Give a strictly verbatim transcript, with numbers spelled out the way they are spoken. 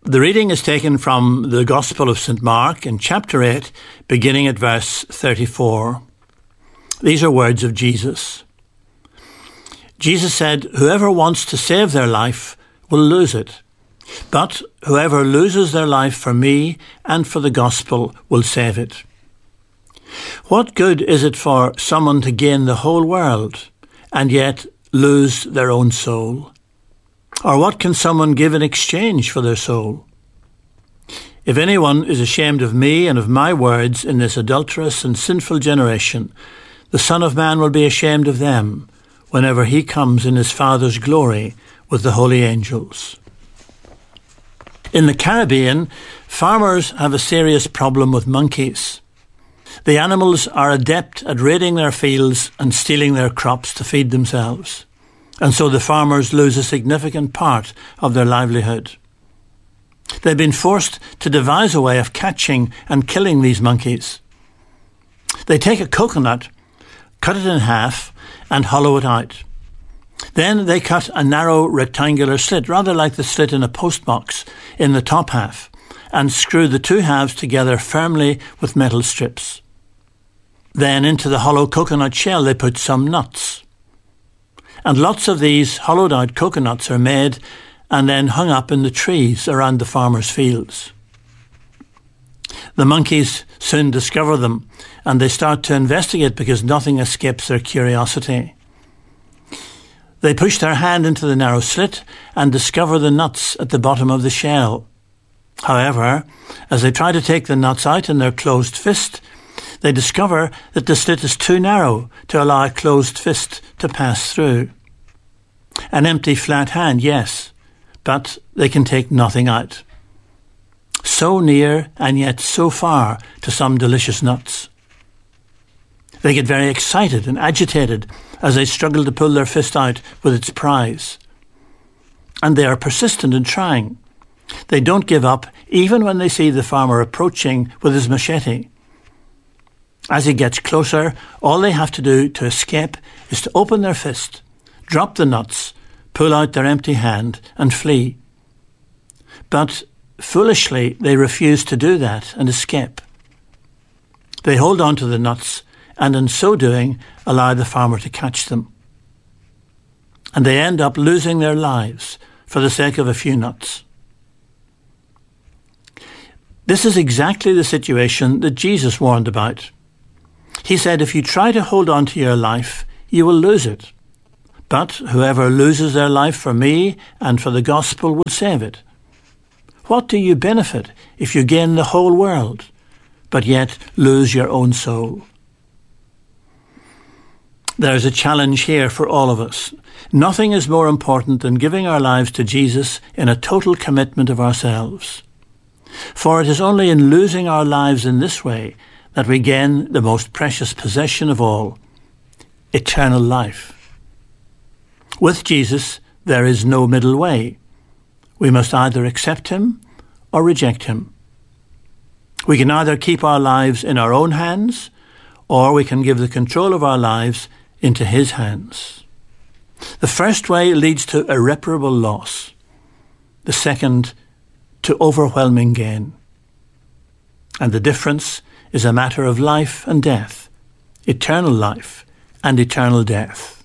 The reading is taken from the Gospel of Saint Mark in chapter eight, beginning at verse thirty-four. These are words of Jesus. Jesus said, "Whoever wants to save their life will lose it, but whoever loses their life for me and for the gospel will save it. What good is it for someone to gain the whole world and yet lose their own soul? Or what can someone give in exchange for their soul? If anyone is ashamed of me and of my words in this adulterous and sinful generation, the Son of Man will be ashamed of them whenever he comes in his Father's glory with the holy angels." In the Caribbean, farmers have a serious problem with monkeys. The animals are adept at raiding their fields and stealing their crops to feed themselves, and so the farmers lose a significant part of their livelihood. They've been forced to devise a way of catching and killing these monkeys. They take a coconut, cut it in half, and hollow it out. Then they cut a narrow rectangular slit, rather like the slit in a postbox, in the top half, and screw the two halves together firmly with metal strips. Then into the hollow coconut shell they put some nuts. And lots of these hollowed out coconuts are made and then hung up in the trees around the farmers' fields. The monkeys soon discover them, and they start to investigate because nothing escapes their curiosity. They push their hand into the narrow slit and discover the nuts at the bottom of the shell. However, as they try to take the nuts out in their closed fist, they discover that the slit is too narrow to allow a closed fist to pass through. An empty flat hand, yes, but they can take nothing out. So near and yet so far to some delicious nuts. They get very excited and agitated as they struggle to pull their fist out with its prize. And they are persistent in trying. They don't give up even when they see the farmer approaching with his machete. As he gets closer, all they have to do to escape is to open their fist, drop the nuts, pull out their empty hand and flee. But foolishly, they refuse to do that and escape. They hold on to the nuts and in so doing allow the farmer to catch them. And they end up losing their lives for the sake of a few nuts. This is exactly the situation that Jesus warned about. He said, if you try to hold on to your life, you will lose it. But whoever loses their life for me and for the gospel will save it. What do you benefit if you gain the whole world, but yet lose your own soul? There is a challenge here for all of us. Nothing is more important than giving our lives to Jesus in a total commitment of ourselves. For it is only in losing our lives in this way that we gain the most precious possession of all, eternal life. With Jesus, there is no middle way. We must either accept him or reject him. We can either keep our lives in our own hands, or we can give the control of our lives into his hands. The first way leads to irreparable loss. The second, to overwhelming gain. And the difference is a matter of life and death, eternal life and eternal death.